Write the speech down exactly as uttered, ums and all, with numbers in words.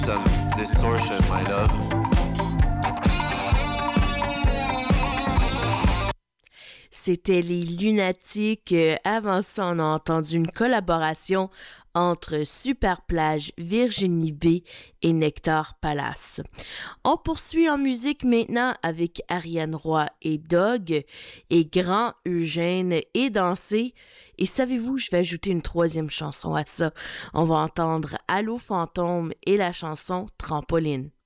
Some distortion, my love. C'était les Lunatiques. Avant ça, on a entendu une collaboration entre Superplage, Virginie B et Nectar Palace. On poursuit en musique maintenant avec Ariane Roy et Dog et Grand Eugène et Danser. Et savez-vous, je vais ajouter une troisième chanson à ça. On va entendre Allô Fantôme et la chanson Trampoline.